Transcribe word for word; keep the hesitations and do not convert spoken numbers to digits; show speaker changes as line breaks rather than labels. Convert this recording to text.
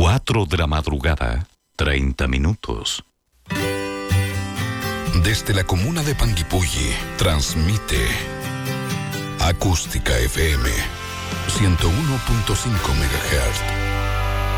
Cuatro de la madrugada, treinta minutos.
Desde la comuna de Panguipulli, transmite Acústica F M, ciento uno punto cinco megahertz.